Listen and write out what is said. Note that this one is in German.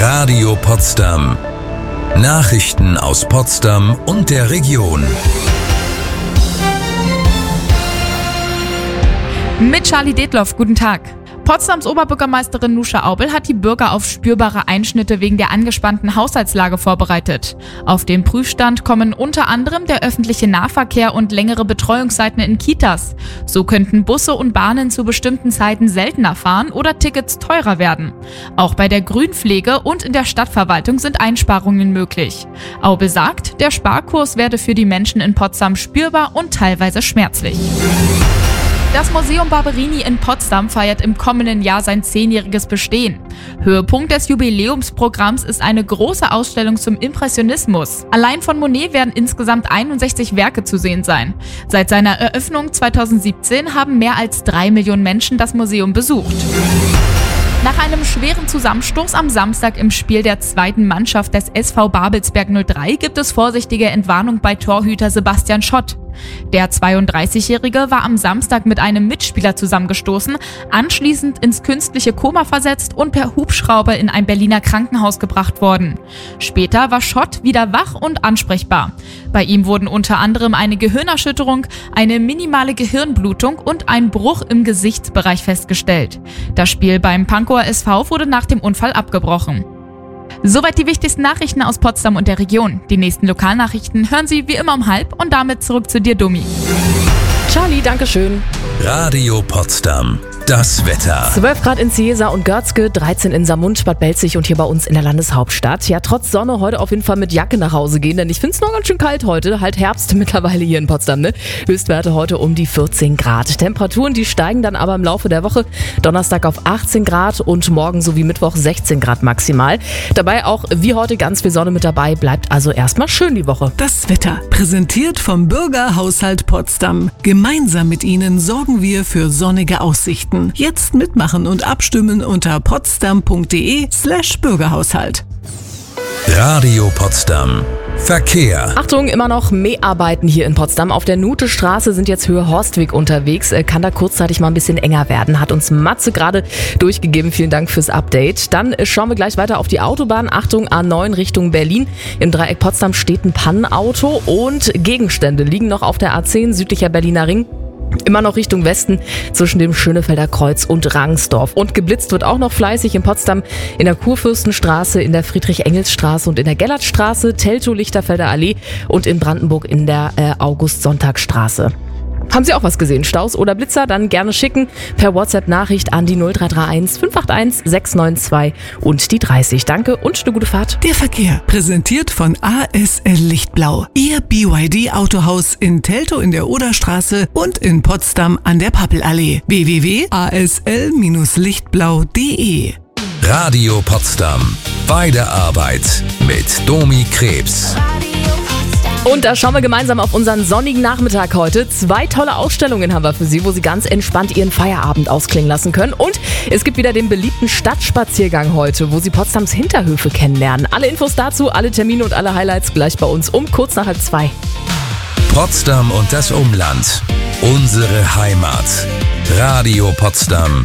Radio Potsdam. Nachrichten aus Potsdam und der Region. Mit Charlie Detloff, guten Tag. Potsdams Oberbürgermeisterin Nuscha Aubel hat die Bürger auf spürbare Einschnitte wegen der angespannten Haushaltslage vorbereitet. Auf den Prüfstand kommen unter anderem der öffentliche Nahverkehr und längere Betreuungszeiten in Kitas. So könnten Busse und Bahnen zu bestimmten Zeiten seltener fahren oder Tickets teurer werden. Auch bei der Grünpflege und in der Stadtverwaltung sind Einsparungen möglich. Aubel sagt, der Sparkurs werde für die Menschen in Potsdam spürbar und teilweise schmerzlich. Das Museum Barberini in Potsdam feiert im kommenden Jahr sein 10-jähriges Bestehen. Höhepunkt des Jubiläumsprogramms ist eine große Ausstellung zum Impressionismus. Allein von Monet werden insgesamt 61 Werke zu sehen sein. Seit seiner Eröffnung 2017 haben mehr als 3 Millionen Menschen das Museum besucht. Nach einem schweren Zusammenstoß am Samstag im Spiel der zweiten Mannschaft des SV Babelsberg 03 gibt es vorsichtige Entwarnung bei Torhüter Sebastian Schott. Der 32-Jährige war am Samstag mit einem Mitspieler zusammengestoßen, anschließend ins künstliche Koma versetzt und per Hubschrauber in ein Berliner Krankenhaus gebracht worden. Später war Schott wieder wach und ansprechbar. Bei ihm wurden unter anderem eine Gehirnerschütterung, eine minimale Gehirnblutung und ein Bruch im Gesichtsbereich festgestellt. Das Spiel beim Pankower SV wurde nach dem Unfall abgebrochen. Soweit die wichtigsten Nachrichten aus Potsdam und der Region. Die nächsten Lokalnachrichten hören Sie wie immer um 12 und damit zurück zu dir, Domi. Charlie, dankeschön. Radio Potsdam. Das Wetter. 12 Grad in Ciesa und Görzge, 13 in Saarmund, Bad Belzig und hier bei uns in der Landeshauptstadt. Ja, trotz Sonne heute auf jeden Fall mit Jacke nach Hause gehen, denn ich finde es noch ganz schön kalt heute. Halt Herbst mittlerweile hier in Potsdam, ne? Höchstwerte heute um die 14 Grad. Temperaturen, die steigen dann aber im Laufe der Woche. Donnerstag auf 18 Grad und morgen sowie Mittwoch 16 Grad maximal. Dabei auch wie heute ganz viel Sonne mit dabei, bleibt also erstmal schön die Woche. Das Wetter, präsentiert vom Bürgerhaushalt Potsdam. Gemeinsam mit Ihnen sorgen wir für sonnige Aussichten. Jetzt mitmachen und abstimmen unter potsdam.de/Bürgerhaushalt. Radio Potsdam. Verkehr. Achtung, immer noch Mäharbeiten hier in Potsdam. Auf der Nutestraße sind jetzt Höhe Horstweg unterwegs. Kann da kurzzeitig mal ein bisschen enger werden. Hat uns Matze gerade durchgegeben. Vielen Dank fürs Update. Dann schauen wir gleich weiter auf die Autobahn. Achtung, A9 Richtung Berlin. Im Dreieck Potsdam steht ein Pannenauto und Gegenstände liegen noch auf der A10 südlicher Berliner Ring. Immer noch Richtung Westen zwischen dem Schönefelder Kreuz und Rangsdorf. Und geblitzt wird auch noch fleißig in Potsdam in der Kurfürstenstraße, in der Friedrich-Engels-Straße und in der Gellertstraße, Teltow-Lichterfelder Allee und in Brandenburg in der August-Sonntag-Straße. Haben Sie auch was gesehen? Staus oder Blitzer? Dann gerne schicken per WhatsApp-Nachricht an die 0331 581 692 und die 30. Danke und eine gute Fahrt. Der Verkehr, präsentiert von ASL Lichtblau. Ihr BYD-Autohaus in Teltow in der Oderstraße und in Potsdam an der Pappelallee. www.asl-lichtblau.de. Radio Potsdam. Bei der Arbeit mit Domi Krebs. Und da schauen wir gemeinsam auf unseren sonnigen Nachmittag heute. 2 tolle Ausstellungen haben wir für Sie, wo Sie ganz entspannt Ihren Feierabend ausklingen lassen können. Und es gibt wieder den beliebten Stadtspaziergang heute, wo Sie Potsdams Hinterhöfe kennenlernen. Alle Infos dazu, alle Termine und alle Highlights gleich bei uns um kurz nach 1:30. Potsdam und das Umland. Unsere Heimat. Radio Potsdam.